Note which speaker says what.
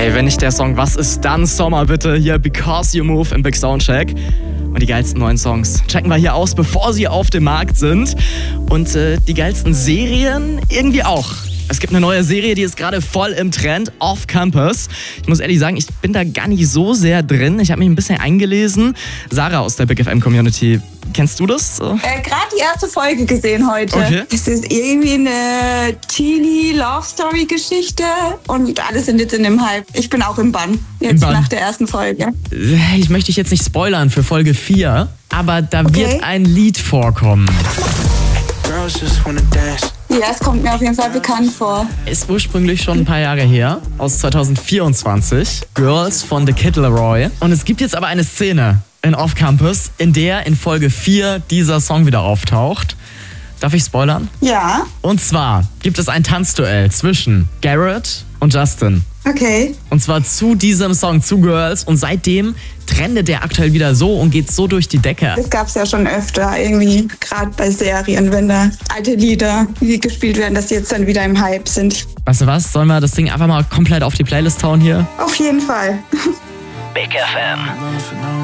Speaker 1: Ey, wenn nicht der Song Was ist dann Sommer, bitte hier Because You Move im Big Soundcheck. Und die geilsten neuen Songs checken wir hier aus, bevor sie auf dem Markt sind. Und die geilsten Serien irgendwie auch. Es gibt eine neue Serie, die ist gerade voll im Trend, Off Campus. Ich muss ehrlich sagen, ich bin da gar nicht so sehr drin. Ich habe mich ein bisschen eingelesen. Sarah aus der Big FM Community, kennst du das?
Speaker 2: Gerade die erste Folge gesehen heute.
Speaker 1: Okay.
Speaker 2: Es ist irgendwie eine Teenie-Love-Story-Geschichte und alle sind jetzt in dem Hype. Ich bin auch im Bann, jetzt nach der ersten Folge.
Speaker 1: Ich möchte dich jetzt nicht spoilern für Folge 4, aber da wird ein Lied vorkommen.
Speaker 2: Ja, es kommt mir auf jeden Fall bekannt vor.
Speaker 1: Ist ursprünglich schon ein paar Jahre her, aus 2024. Girls von The Kid Laroi. Und es gibt jetzt aber eine Szene in Off Campus, in der in Folge 4 dieser Song wieder auftaucht. Darf ich spoilern?
Speaker 2: Ja.
Speaker 1: Und zwar gibt es ein Tanzduell zwischen Garrett und Justin.
Speaker 2: Okay.
Speaker 1: Und zwar zu diesem Song, zu Girls. Und seitdem trendet der aktuell wieder so und geht so durch die Decke.
Speaker 2: Das gab's ja schon öfter irgendwie, gerade bei Serien, wenn da alte Lieder, die gespielt werden, dass die jetzt dann wieder im Hype sind.
Speaker 1: Weißt du was? Sollen wir das Ding einfach mal komplett auf die Playlist hauen hier?
Speaker 2: Auf jeden Fall.
Speaker 3: Big FM.